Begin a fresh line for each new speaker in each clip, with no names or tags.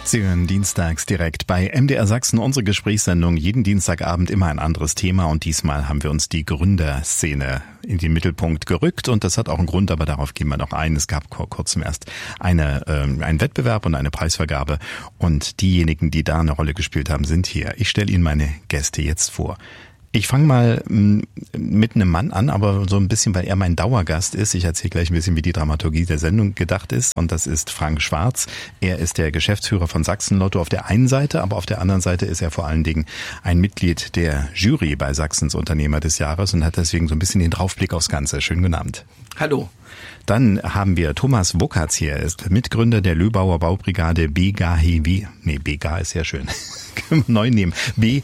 Sie hören dienstags direkt bei MDR Sachsen unsere Gesprächssendung. Jeden Dienstagabend immer ein anderes Thema und diesmal haben wir uns die Gründerszene in den Mittelpunkt gerückt und das hat auch einen Grund, aber darauf gehen wir noch ein. Es gab vor kurzem erst einen Wettbewerb und eine Preisvergabe und diejenigen, die da eine Rolle gespielt haben, sind hier. Ich stelle Ihnen meine Gäste jetzt vor. Ich fange mal mit einem Mann an, aber so ein bisschen, weil er mein Dauergast ist. Ich erzähle gleich ein bisschen, wie die Dramaturgie der Sendung gedacht ist. Und das ist Frank Schwarz. Er ist der Geschäftsführer von Sachsen-Lotto auf der einen Seite, aber auf der anderen Seite ist er vor allen Dingen ein Mitglied der Jury bei Sachsens Unternehmer des Jahres und hat deswegen so ein bisschen den Draufblick aufs Ganze. Schönen guten Abend.
Hallo.
Dann haben wir Thomas Wokatz hier. Er ist Mitgründer der Löbauer Baubrigade BGHW. Nee, BG ist ja schön. Können wir neu nehmen.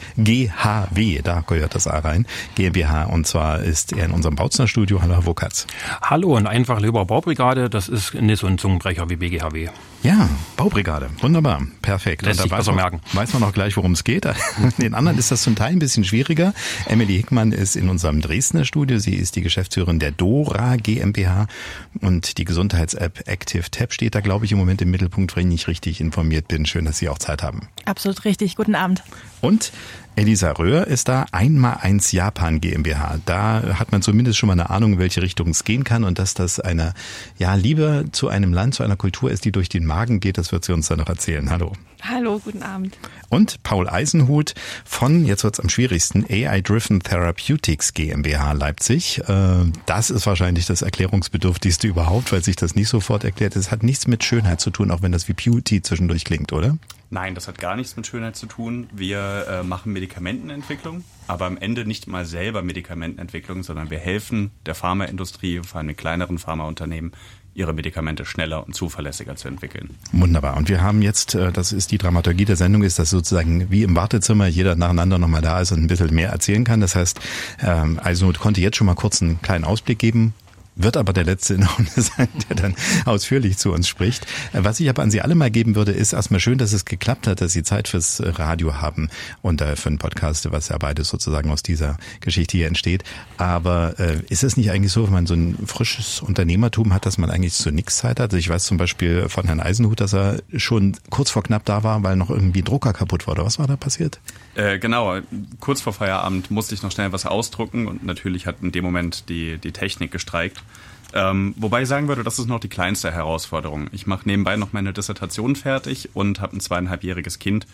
BGHW, da gehört das A rein. GmbH. Und zwar ist er in unserem Bautzner Studio. Hallo, Herr Wokatz.
Hallo und einfach Löbauer Baubrigade. Das ist nicht so ein Zungenbrecher wie BGHW.
Ja, Baubrigade. Wunderbar. Perfekt.
Lässt sich besser merken.
Weiß man auch gleich, worum es geht. Den anderen ist das zum Teil ein bisschen schwieriger. Emily Hickmann ist in unserem Dresdner Studio. Sie ist die Geschäftsführerin der Dora GmbH. Und die Gesundheits-App Active Tab steht da, glaube ich, im Moment im Mittelpunkt, wenn ich nicht richtig informiert bin. Schön, dass Sie auch Zeit haben.
Absolut richtig. Guten Abend.
Und Elisa Röhr ist da, 1x1 Japan GmbH. Da hat man zumindest schon mal eine Ahnung, in welche Richtung es gehen kann und dass das eine Liebe zu einem Land, zu einer Kultur ist, die durch den Magen geht. Das wird sie uns dann noch erzählen. Hallo.
Hallo, guten Abend.
Und Paul Eisenhut von, jetzt wird's am schwierigsten, AI-Driven Therapeutics GmbH Leipzig. Das ist wahrscheinlich das Erklärungsbedürftigste überhaupt, weil sich das nicht sofort erklärt. Es hat nichts mit Schönheit zu tun, auch wenn das wie Beauty zwischendurch klingt, oder?
Nein, das hat gar nichts mit Schönheit zu tun. Wir machen Medikamentenentwicklung, aber am Ende nicht mal selber Medikamentenentwicklung, sondern wir helfen der Pharmaindustrie, vor allem den kleineren Pharmaunternehmen, ihre Medikamente schneller und zuverlässiger zu entwickeln.
Wunderbar. Und wir haben jetzt, das ist die Dramaturgie der Sendung, ist, dass sozusagen wie im Wartezimmer jeder nacheinander nochmal da ist und ein bisschen mehr erzählen kann. Das heißt, Eisenhut konnte jetzt schon mal kurz einen kleinen Ausblick geben. Wird aber der Letzte in der Runde sein, der dann ausführlich zu uns spricht. Was ich aber an Sie alle mal geben würde, ist erstmal schön, dass es geklappt hat, dass Sie Zeit fürs Radio haben und für einen Podcast, was ja beides sozusagen aus dieser Geschichte hier entsteht. Aber ist es nicht eigentlich so, wenn man so ein frisches Unternehmertum hat, dass man eigentlich zu nichts Zeit hat? Also ich weiß zum Beispiel von Herrn Eisenhut, dass er schon kurz vor knapp da war, weil noch irgendwie ein Drucker kaputt war. Oder was war da passiert?
Genau, kurz vor Feierabend musste ich noch schnell was ausdrucken und natürlich hat in dem Moment die Technik gestreikt. Wobei ich sagen würde, das ist noch die kleinste Herausforderung. Ich mache nebenbei noch meine Dissertation fertig und habe ein 2,5-jähriges Kind.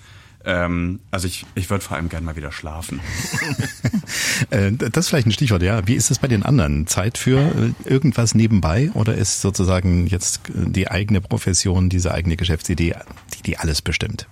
Also ich würde vor allem gerne mal wieder schlafen.
Das ist vielleicht ein Stichwort, ja. Wie ist es bei den anderen? Zeit für irgendwas nebenbei oder ist sozusagen jetzt die eigene Profession, diese eigene Geschäftsidee, die alles bestimmt?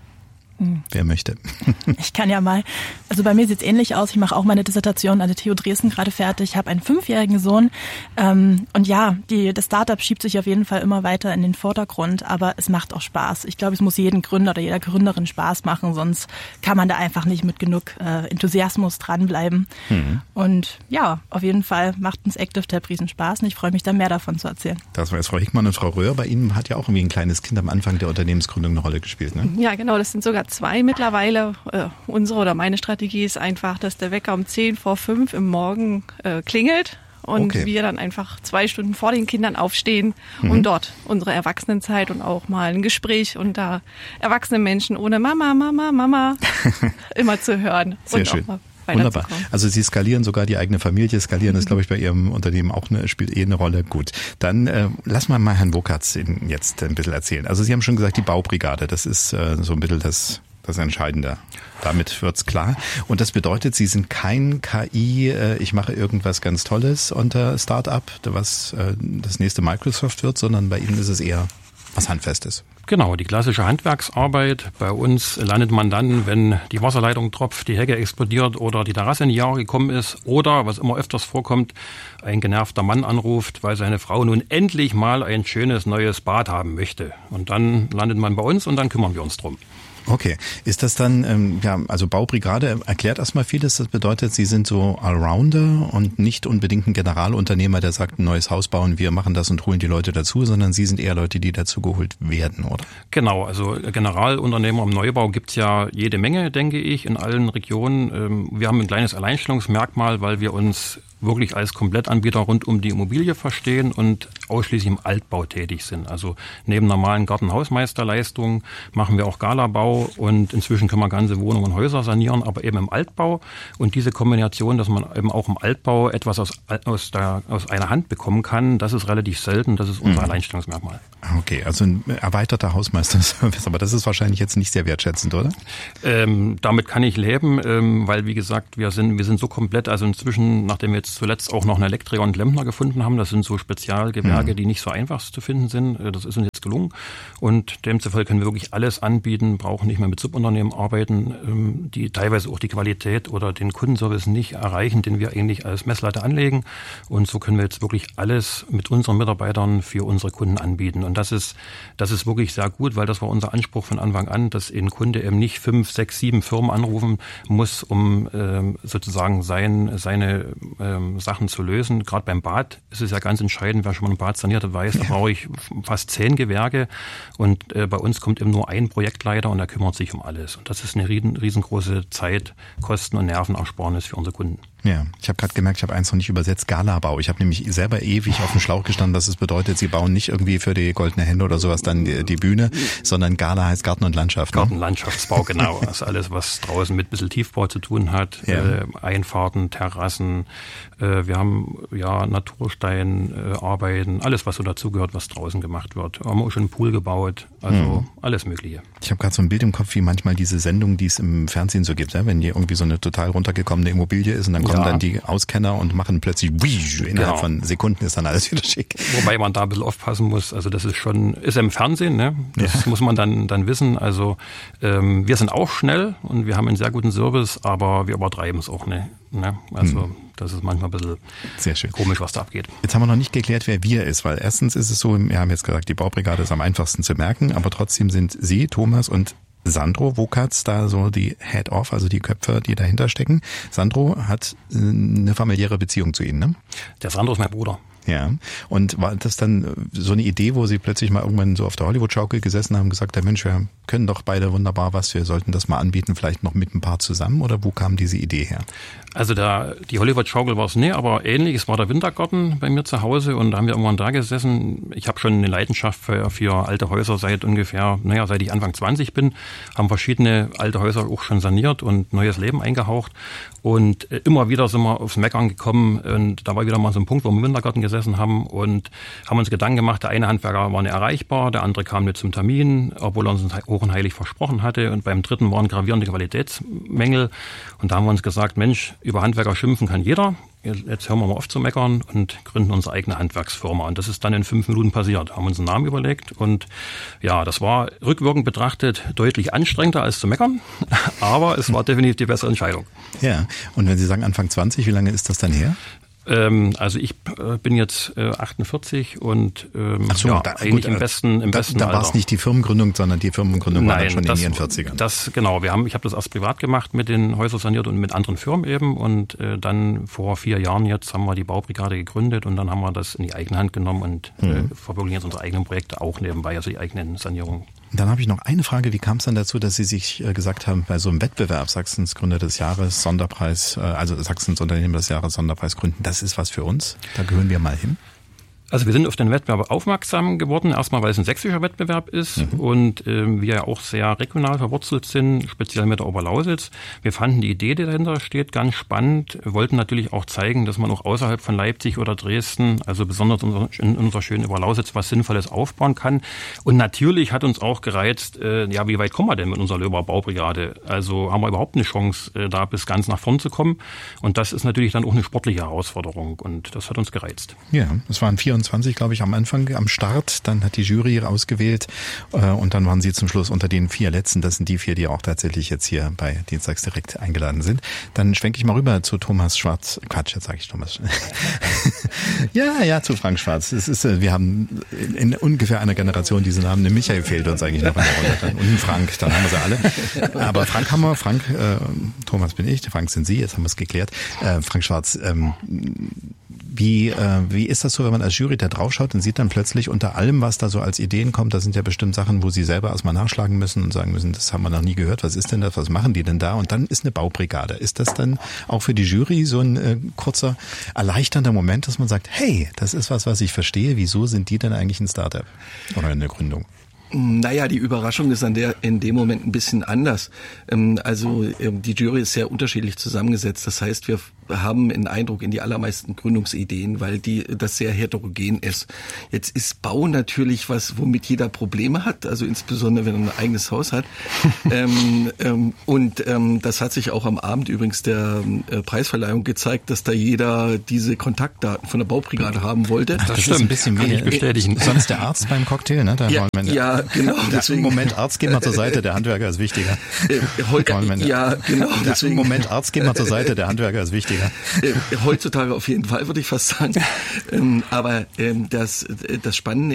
Wer möchte?
Ich kann ja mal. Also bei mir sieht's ähnlich aus. Ich mache auch meine Dissertation an der TU Dresden gerade fertig. Ich habe einen 5-jährigen Sohn. Und ja, das Startup schiebt sich auf jeden Fall immer weiter in den Vordergrund. Aber es macht auch Spaß. Ich glaube, es muss jedem Gründer oder jeder Gründerin Spaß machen. Sonst kann man da einfach nicht mit genug Enthusiasmus dranbleiben. Und ja, auf jeden Fall macht uns Active Tab riesen Spaß. Und ich freue mich, da mehr davon zu erzählen.
Das war jetzt Frau Hickmann und Frau Röhr. Bei Ihnen hat ja auch irgendwie ein kleines Kind am Anfang der Unternehmensgründung eine Rolle gespielt, ne?
Ja, genau. Das sind sogar 2 mittlerweile. Unsere oder meine Strategie ist einfach, dass der Wecker um 10:45 im Morgen klingelt und wir dann einfach 2 Stunden vor den Kindern aufstehen, um dort unsere Erwachsenenzeit und auch mal ein Gespräch unter erwachsenen Menschen ohne Mama immer zu hören.
Sehr
und
schön.
Auch mal
Wunderbar. Also Sie skalieren sogar die eigene Familie. Skalieren ist, glaube ich, bei Ihrem Unternehmen auch spielt eine Rolle. Gut, dann lassen wir mal Herrn Wokatz jetzt ein bisschen erzählen. Also Sie haben schon gesagt, die Baubrigade, das ist so ein bisschen das Entscheidende. Damit wird's klar. Und das bedeutet, Sie sind kein KI, ich mache irgendwas ganz Tolles unter Start-up, was das nächste Microsoft wird, sondern bei Ihnen ist es eher was Handfestes.
Genau, die klassische Handwerksarbeit. Bei uns landet man dann, wenn die Wasserleitung tropft, die Hecke explodiert oder die Terrasse in die Jahre gekommen ist oder, was immer öfters vorkommt, ein genervter Mann anruft, weil seine Frau nun endlich mal ein schönes neues Bad haben möchte. Und dann landet man bei uns und dann kümmern wir uns drum.
Okay. Ist das dann, also Baubrigade erklärt erstmal vieles. Das bedeutet, Sie sind so Allrounder und nicht unbedingt ein Generalunternehmer, der sagt, ein neues Haus bauen, wir machen das und holen die Leute dazu, sondern Sie sind eher Leute, die dazu geholt werden, oder?
Genau, also Generalunternehmer im Neubau gibt's ja jede Menge, denke ich, in allen Regionen. Wir haben ein kleines Alleinstellungsmerkmal, weil wir uns wirklich als Komplettanbieter rund um die Immobilie verstehen und ausschließlich im Altbau tätig sind. Also neben normalen Gartenhausmeisterleistungen machen wir auch Galabau und inzwischen können wir ganze Wohnungen und Häuser sanieren, aber eben im Altbau. Und diese Kombination, dass man eben auch im Altbau etwas aus einer Hand bekommen kann, das ist relativ selten, das ist unser Alleinstellungsmerkmal.
Okay, also ein erweiterter Hausmeisterservice, aber das ist wahrscheinlich jetzt nicht sehr wertschätzend, oder?
Damit kann ich leben, weil wie gesagt, wir sind so komplett, also inzwischen, nachdem wir jetzt zuletzt auch noch einen Elektriker und Klempner gefunden haben, das sind so Spezialgewerke, die nicht so einfach zu finden sind, das ist uns jetzt gelungen und demzufolge können wir wirklich alles anbieten, brauchen nicht mehr mit Subunternehmen arbeiten, die teilweise auch die Qualität oder den Kundenservice nicht erreichen, den wir eigentlich als Messlatte anlegen und so können wir jetzt wirklich alles mit unseren Mitarbeitern für unsere Kunden anbieten und das ist wirklich sehr gut, weil das war unser Anspruch von Anfang an, dass ein Kunde eben nicht 5, 6, 7 Firmen anrufen muss, um sozusagen seine Sachen zu lösen. Gerade beim Bad ist es ja ganz entscheidend, wer schon mal ein Bad saniert hat, weiß, da brauche ich fast 10 Gewerke und bei uns kommt eben nur ein Projektleiter und der kümmert sich um alles. Und das ist eine riesengroße Zeit, Kosten- und Nervenersparnis für unsere Kunden.
Ja, ich habe gerade gemerkt, ich habe eins noch nicht übersetzt, Galabau. Ich habe nämlich selber ewig auf dem Schlauch gestanden, dass es bedeutet, sie bauen nicht irgendwie für die Goldene Hände oder sowas dann die Bühne, sondern Gala heißt Garten und Landschaft. Ne?
Gartenlandschaftsbau, genau. Das ist alles, was draußen mit ein bisschen Tiefbau zu tun hat. Einfahrten, Terrassen, wir haben Natursteinarbeiten, alles, was so dazugehört, was draußen gemacht wird. Wir haben auch schon einen Pool gebaut, also alles Mögliche.
Ich habe gerade so ein Bild im Kopf, wie manchmal diese Sendungen, die es im Fernsehen so gibt, wenn hier irgendwie so eine total runtergekommene Immobilie ist und dann kommen dann die Auskenner und machen plötzlich innerhalb von Sekunden ist dann alles wieder schick.
Wobei man da ein bisschen aufpassen muss, also das ist im Fernsehen, ne? Das muss man dann wissen. Also wir sind auch schnell und wir haben einen sehr guten Service, aber wir übertreiben es auch nicht. Ne? Also das ist manchmal ein bisschen
sehr schön
komisch, was da abgeht.
Jetzt haben wir noch nicht geklärt, wer wir ist, weil erstens ist es so, wir haben jetzt gesagt, die Baubrigade ist am einfachsten zu merken, aber trotzdem sind Sie, Thomas und Sandro Wokatz da so die Head-Off, also die Köpfe, die dahinter stecken. Sandro hat eine familiäre Beziehung zu Ihnen, ne?
Der Sandro ist mein Bruder.
Ja, und war das dann so eine Idee, wo Sie plötzlich mal irgendwann so auf der Hollywood-Schaukel gesessen haben und gesagt, Mensch, wir können doch beide wunderbar was, wir sollten das mal anbieten, vielleicht noch mit ein paar zusammen, oder wo kam diese Idee her?
Also die Hollywood-Schaukel war es nicht, aber ähnlich, es war der Wintergarten bei mir zu Hause und da haben wir irgendwann da gesessen. Ich habe schon eine Leidenschaft für alte Häuser seit ich Anfang 20 bin, haben verschiedene alte Häuser auch schon saniert und neues Leben eingehaucht und immer wieder sind wir aufs Meckern gekommen und da war wieder mal so ein Punkt, wo wir im Wintergarten gesessen haben und haben uns Gedanken gemacht, der eine Handwerker war nicht erreichbar, der andere kam nicht zum Termin, obwohl er uns hoch und heilig versprochen hatte und beim dritten waren gravierende Qualitätsmängel und da haben wir uns gesagt, Mensch, über Handwerker schimpfen kann jeder. Jetzt hören wir mal auf zu meckern und gründen unsere eigene Handwerksfirma. Und das ist dann in 5 Minuten passiert. Haben uns einen Namen überlegt und ja, das war rückwirkend betrachtet deutlich anstrengender als zu meckern. Aber es war definitiv die bessere Entscheidung.
Ja, und wenn Sie sagen Anfang 20, wie lange ist das dann her?
Also ich bin jetzt 48 und eigentlich im besten Alter.
Da war es nicht die Firmengründung, sondern die Firmengründung war dann schon in Ihren 40ern.
Ich habe das erst privat gemacht mit den Häusern saniert und mit anderen Firmen eben und dann vor 4 Jahren jetzt haben wir die Baubrigade gegründet und dann haben wir das in die eigene Hand genommen und verwirklichen jetzt unsere eigenen Projekte auch nebenbei, also die eigenen Sanierungen.
Dann habe ich noch eine Frage, wie kam es dann dazu, dass Sie sich gesagt haben, bei so einem Wettbewerb Sachsens Gründer des Jahres Sonderpreis, also Sachsens Unternehmer des Jahres Sonderpreis gründen, das ist was für uns, da gehören wir mal hin?
Also wir sind auf den Wettbewerb aufmerksam geworden, erstmal weil es ein sächsischer Wettbewerb ist und wir ja auch sehr regional verwurzelt sind, speziell mit der Oberlausitz. Wir fanden die Idee, die dahinter steht, ganz spannend, wollten natürlich auch zeigen, dass man auch außerhalb von Leipzig oder Dresden, also besonders in unserer schönen Oberlausitz, was Sinnvolles aufbauen kann. Und natürlich hat uns auch gereizt, wie weit kommen wir denn mit unserer Löber Baubrigade? Also haben wir überhaupt eine Chance, da bis ganz nach vorn zu kommen? Und das ist natürlich dann auch eine sportliche Herausforderung und das hat uns gereizt.
Ja, es waren 24, glaube ich, am Anfang, am Start. Dann hat die Jury ausgewählt und dann waren Sie zum Schluss unter den 4 Letzten. Das sind die 4, die auch tatsächlich jetzt hier bei Dienstags direkt eingeladen sind. Dann schwenke ich mal rüber zu Thomas Schwarz. Quatsch, jetzt sage ich Thomas. zu Frank Schwarz. Es ist, wir haben in ungefähr einer Generation diesen Namen. Der Michael fehlt uns eigentlich noch in der Runde. Und ein Frank, dann haben wir sie alle. Aber Frank haben wir. Thomas bin ich, Frank sind Sie, jetzt haben wir es geklärt. Frank Schwarz, Wie ist das so, wenn man als Jury da draufschaut und sieht dann plötzlich unter allem, was da so als Ideen kommt, da sind ja bestimmt Sachen, wo Sie selber erstmal nachschlagen müssen und sagen müssen, das haben wir noch nie gehört, was ist denn das, was machen die denn da? Und dann ist eine Baubrigade. Ist das dann auch für die Jury so ein kurzer, erleichternder Moment, dass man sagt, hey, das ist was ich verstehe, wieso sind die denn eigentlich ein Startup oder eine Gründung?
Naja, die Überraschung ist in dem Moment ein bisschen anders. Also die Jury ist sehr unterschiedlich zusammengesetzt. Das heißt, wir haben einen Eindruck in die allermeisten Gründungsideen, weil das sehr heterogen ist. Jetzt ist Bau natürlich was, womit jeder Probleme hat, also insbesondere wenn er ein eigenes Haus hat. Und das hat sich auch am Abend übrigens der Preisverleihung gezeigt, dass da jeder diese Kontaktdaten von der Baubrigade haben wollte.
Das stimmt, ist ein bisschen mehr. Bestätigen. Sonst der Arzt beim Cocktail, ne?
Ja, genau.
Deswegen. Moment, Arzt, geh mal zur Seite, der Handwerker ist wichtiger.
Ja, genau.
Deswegen. Moment, Arzt, geh mal zur Seite, der Handwerker ist wichtiger.
Heutzutage auf jeden Fall, würde ich fast sagen. Aber das Spannende